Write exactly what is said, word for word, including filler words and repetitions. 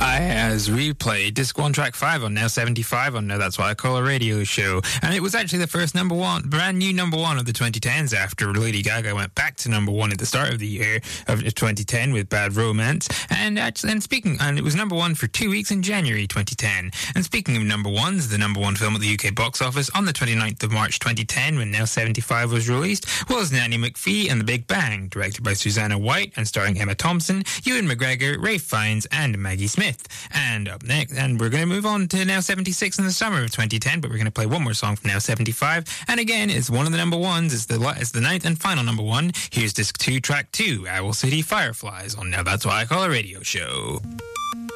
As we played Disc one Track five on Now seventy-five on Now That's What I Call a Radio Show. And it was actually the first number one, brand new number one of the twenty tens after Lady Gaga went back to number one at the start of the year of twenty ten with Bad Romance. And actually, and speaking, and it was number one for two weeks in January twenty ten. And speaking of number ones, the number one film at the U K box office on the twenty-ninth of March twenty ten when Now seventy-five was released was Nanny McPhee and the Big Bang, directed by Susanna White and starring Emma Thompson, Ewan McGregor, Ralph Fiennes and Maggie Smith. And up next, and we're going to move on to Now seventy-six in the summer of twenty ten, but we're going to play one more song from Now seventy-five. And again, it's one of the number ones. It's the it's the ninth and final number one. Here's Disc two, Track two, Owl City Fireflies on Now That's What I Call a Radio Show.